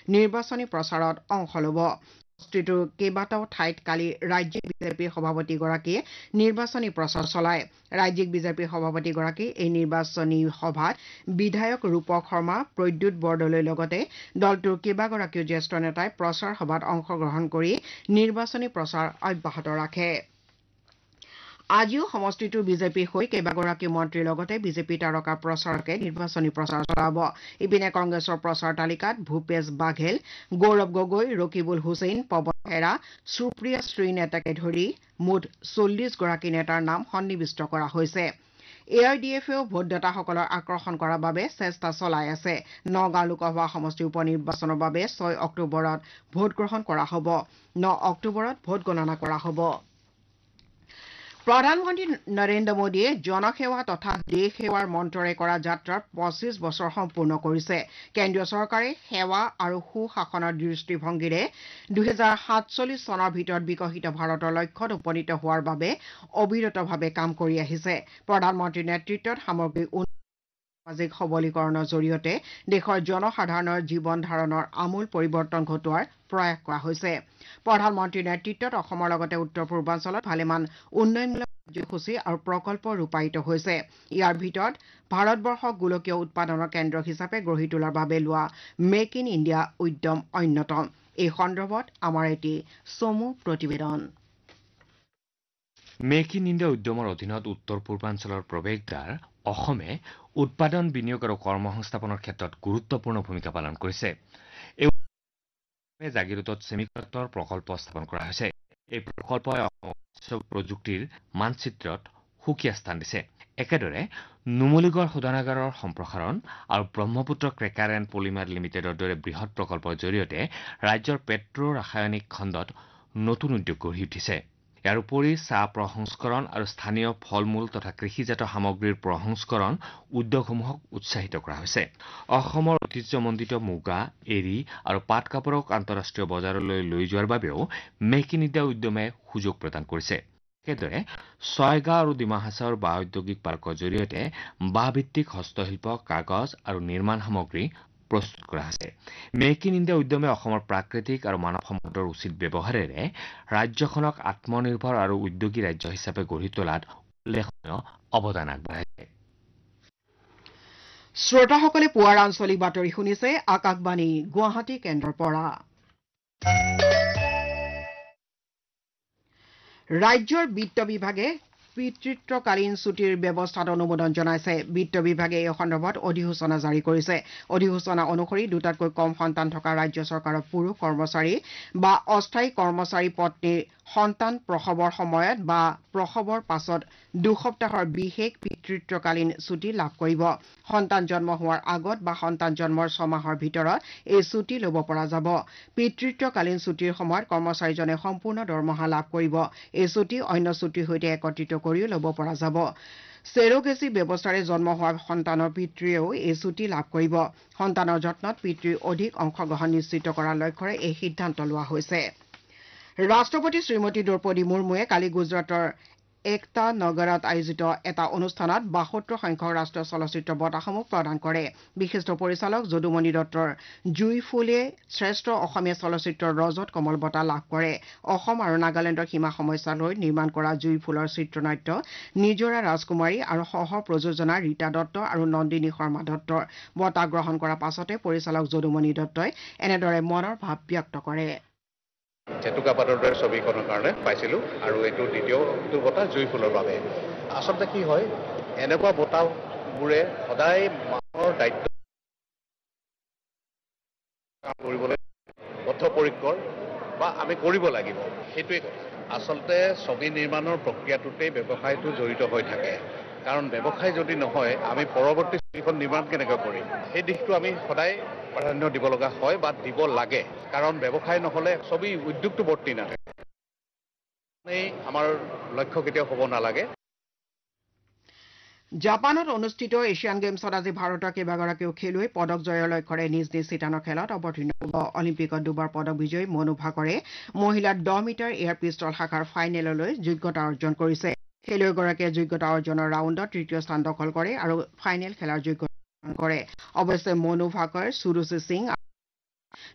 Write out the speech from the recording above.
নিৰ্বাচনী প্ৰচাৰত অংশ ল'ব সমষ্টিটোৰ কেইবাটাও ঠাইত কালি ৰাজ্যিক বিজেপিৰ সভাপতিগৰাকীয়ে নিৰ্বাচনী প্ৰচাৰ চলায় ৰাজ্যিক বিজেপিৰ সভাপতিগৰাকী এই নিৰ্বাচনী সভাত বিধায়ক ৰূপক শৰ্মা প্ৰদ্যুৎ বৰদলৈৰ লগতে দলটোৰ কেইবাগৰাকীও জ্যেষ্ঠ নেতাই প্ৰচাৰ সভাত অংশগ্ৰহণ কৰি নিৰ্বাচনী প্ৰচাৰ অব্যাহত ৰাখে আজিও সমষ্টিটোৰ বিজেপিৰ হৈ কেইবাগৰাকীও মন্ত্ৰীৰ লগতে বিজেপি তাৰকা প্ৰচাৰকে নিৰ্বাচনী প্ৰচাৰ চলাব ইপিনে কংগ্ৰেছৰ প্ৰচাৰ তালিকাত ভূপেশ বাঘেল গৌৰৱ গগৈ ৰকিবুল হুছেইন পৱন খেৰা সুপ্ৰিয়া শ্ৰী নেতাকে ধৰি মুঠ ৪০ গৰাকী নেতাৰ নাম সন্নিৱিষ্ট কৰা হৈছে AIDFেও ভোটদাতাসকলৰ আকৰ্ষণ কৰাৰ বাবে চেষ্টা চলাই আছে নগাঁও লোকসভা সমষ্টি উপ নিৰ্বাচনৰ বাবে ৬ অক্টোবৰত ভোটগ্ৰহণ কৰা হ'ব ৯ অক্টোবৰত ভোট গণনা কৰা হ'ব প্ৰধানমন্ত্ৰী নৰেন্দ্ৰ মোদীয়ে জনসেৱা তথা দেশ সেৱাৰ মন্ত্ৰৰে কৰা যাত্ৰাৰ ২৫ বছৰ সম্পূৰ্ণ কৰিছে কেন্দ্ৰীয় চৰকাৰে সেৱা আৰু সুশাসনৰ দৃষ্টিভংগীৰে ২০৪৭ চনৰ ভিতৰত বিকশিত ভাৰতৰ লক্ষ্যত উপনীত হোৱাৰ বাবে অবিৰতভাৱে কাম কৰি আহিছে প্ৰধানমন্ত্ৰীৰ নেতৃত্বত সামগ্ৰিক সামাজিক সবলীকৰণৰ জৰিয়তে দেশৰ জনসাধাৰণৰ জীৱন ধাৰণৰ আমূল পৰিৱৰ্তন ঘটোৱাৰ প্ৰয়াস কৰা হৈছে প্ৰধানমন্ত্ৰীৰ নেতৃত্বত অসমৰ লগতে উত্তৰ পূৰ্বাঞ্চলত ভালেমান উন্নয়নমূলক কাৰ্যসূচী আৰু প্ৰকল্প ৰূপায়িত হৈছে ইয়াৰ ভিতৰত ভাৰতবৰ্ষক গোলকীয় উৎপাদনৰ কেন্দ্ৰ হিচাপে গঢ়ি তোলাৰ বাবে লোৱা মেক ইন ইণ্ডিয়া উদ্যম অন্যতম এই সন্দৰ্ভত আমাৰ এটি চমু প্ৰতিবেদন মেক ইন ইণ্ডিয়া উদ্যমৰ অধীনত উত্তৰ পূৰ্বাঞ্চলৰ প্ৰৱেশদ্বাৰ অসমে উৎপাদন বিনিয়োগ আৰু কৰ্মসংস্থাপনৰ ক্ষেত্ৰত গুৰুত্বপূৰ্ণ ভূমিকা পালন কৰিছে এই জাগিৰোডত ছেমিকণ্ডাক্টৰ প্ৰকল্প স্থাপন কৰা হৈছে এই প্ৰকল্পই অসমৰ প্ৰযুক্তিৰ মানচিত্ৰত সুকীয়া স্থান দিছে একেদৰে নুমলীগড় শোধনাগাৰৰ সম্প্ৰসাৰণ আৰু ব্ৰহ্মপুত্ৰ ক্ৰেকাৰ এণ্ড পলিমাৰ লিমিটেডৰ দৰে বৃহৎ প্ৰকল্পৰ জৰিয়তে ৰাজ্যৰ পেট্ৰ ৰাসায়নিক খণ্ডত নতুন উদ্যোগ গঢ়ি উঠিছে ইয়াৰ উপৰি চাহ প্ৰসংস্কৰণ আৰু স্থানীয় ফল-মূল তথা কৃষিজাত সামগ্ৰীৰ প্ৰসংস্কৰণ উদ্যোগসমূহক উৎসাহিত কৰা হৈছে অসমৰ ঐতিহ্যমণ্ডিত মুগা এৰী আৰু পাট কাপোৰক আন্তঃৰাষ্ট্ৰীয় বজাৰলৈ লৈ যোৱাৰ বাবেও মেক ইন ইণ্ডিয়া উদ্যমে সুযোগ প্ৰদান কৰিছে একেদৰে ছয়গাঁও আৰু ডিমা হাছাওৰ বাঁহ ঔদ্যোগিক পাৰ্কৰ জৰিয়তে বাঁহভিত্তিক হস্তশিল্প কাগজ আৰু নিৰ্মাণ সামগ্ৰী প্ৰস্তুত কৰা হৈছে মেক ইন ইণ্ডিয়া উদ্যমে অসমৰ প্ৰাকৃতিক আৰু মানৱ সম্পদৰ উচিত ব্যৱহাৰেৰে ৰাজ্যখনক আত্মনিৰ্ভৰ আৰু উদ্যোগী ৰাজ্য হিচাপে গঢ়ি তোলাত উল্লেখনীয় অৱদান আগবঢ়াইছে শ্ৰোতাসকলে পুৱাৰ আঞ্চলিক বাতৰি শুনিছে আকাশবাণী গুৱাহাটী কেন্দ্ৰৰ পৰা ৰাজ্যৰ বিত্ত বিভাগে পিতৃত্বকালীন ছুটিৰ ব্যৱস্থাত অনুমোদন জনাইছে বিত্ত বিভাগে এই সন্দৰ্ভত অধিসূচনা জাৰি কৰিছে অধিসূচনা অনুসৰি দুটাতকৈ কম সন্তান থকা ৰাজ্য চৰকাৰৰ পুৰুষ কৰ্মচাৰী বা অস্থায়ী কৰ্মচাৰী পত্নীৰ সন্তান প্ৰসৱৰ সময়ত বা প্ৰসৱৰ পাছত দুসপ্তাহৰ বিশেষ পিতৃত্বকালীন ছুটি লাভ কৰিব সন্তান জন্ম হোৱাৰ আগত বা সন্তান জন্মৰ 6 মাহৰ ভিতৰত এই ছুটি ল'ব পৰা যাব পিতৃত্বকালীন ছুটিৰ সময়ত কৰ্মচাৰীজনে সম্পূৰ্ণ দৰমহা লাভ কৰিব এই ছুটি অন্য ছুটিৰ সৈতে একত্ৰিত কৰিও ল'ব পৰা যাব চেৰগেচি ব্যৱস্থাৰে জন্ম হোৱা সন্তানৰ পিতৃয়েও এই ছুটি লাভ কৰিব সন্তানৰ যত্নত পিতৃৰ অধিক অংশগ্ৰহণ নিশ্চিত কৰাৰ লক্ষ্যৰে এই সিদ্ধান্ত লোৱা হৈছে ৰাষ্ট্ৰপতি শ্ৰীমতী দ্ৰৌপদী মুৰ্মুৱে কালি গুজৰাটৰ একতা নগৰত আয়োজিত এটা অনুষ্ঠানত ৭২ সংখ্যক ৰাষ্ট্ৰীয় চলচ্চিত্ৰ বঁটাসমূহ প্ৰদান কৰে বিশিষ্ট পৰিচালক যদুমণি দত্তৰ জুই ফুলে শ্ৰেষ্ঠ অসমীয়া চলচ্চিত্ৰৰ ৰজত কমল বঁটা লাভ কৰে অসম আৰু নাগালেণ্ডৰ সীমা সমস্যা লৈ নিৰ্মাণ কৰা জুই ফুলৰ চিত্ৰনাট্য নিজৰা ৰাজকুমাৰী আৰু সহ প্ৰযোজনা ৰীতা দত্ত আৰু নন্দিনী শৰ্মা দত্তৰ বঁটা গ্ৰহণ কৰাৰ পাছতে পৰিচালক যদুমণি দত্তই এনেদৰে মনৰ ভাৱ ব্যক্ত কৰে জেতুকাপাতৰ দৰে ছবিখনৰ কাৰণে পাইছিলোঁ আৰু এইটো দ্বিতীয়টো বঁটা জুই ফুলৰ বাবে আচলতে কি হয় এনেকুৱা বঁটাবোৰে সদায় মানুহৰ দায়িত্ব কৰিবলৈ বদ্ধপৰিকৰ বা আমি কৰিব লাগিব সেইটোৱে আচলতে ছবি নিৰ্মাণৰ প্ৰক্ৰিয়াটোতেই ব্যৱসায়টো জড়িত হৈ থাকে কাৰণ ব্যৱসায় যদি নহয় আমি পৰৱৰ্তী ছবিখন নিৰ্মাণ কেনেকৈ কৰিম সেই দিশটো আমি সদায় প্ৰাধান্য দিব লগা হয় বা দিব লাগে কাৰণ ব্যৱসায় নহ'লে ছবি উদ্যোগটো বৰ্তি নাথাকে আমাৰ লক্ষ্য কেতিয়াও হ'ব নালাগে জাপানত অনুষ্ঠিত এছিয়ান গেমছত আজি ভাৰতৰ কেইবাগৰাকীও খেলুৱৈ পদক জয়ৰ লক্ষ্যৰে নিজ নিজ শিতানৰ খেলত অৱতীৰ্ণ হ'ব অলিম্পিকত দুবাৰ পদক বিজয়ী মনু ভাকৰে মহিলাৰ 10 মিটাৰ এয়াৰ পিষ্টল শাখাৰ ফাইনেললৈ যোগ্যতা অৰ্জন কৰিছে খেলুৱৈগৰাকীয়ে যোগ্যতা অৰ্জনৰ ৰাউণ্ডত তৃতীয় স্থান দখল কৰে আৰু ফাইনেল খেলাৰ যোগ্যতা অৰ্জন কৰে অৱশ্যে মনু ভাকৰ সুৰুচি সিং